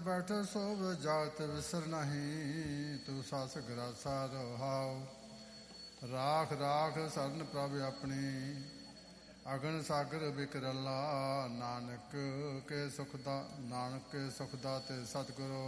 ਬੈਠ ਸੋਭ ਜਾਗਤ ਵਿਸਰ ਨਹੀਂ, ਤੂੰ ਸਸ ਗਰਾਸਾ ਰਹਾਉ। ਰਾਖ ਰਾਖ ਸਰਨ ਪ੍ਰਭ ਆਪਣੀ, ਅਗਨ ਸਾਗਰ ਬਿਕਰਲਾ। ਨਾਨਕ ਕੇ ਸੁਖ ਦਾਤੇ ਸਤਿਗੁਰੂ।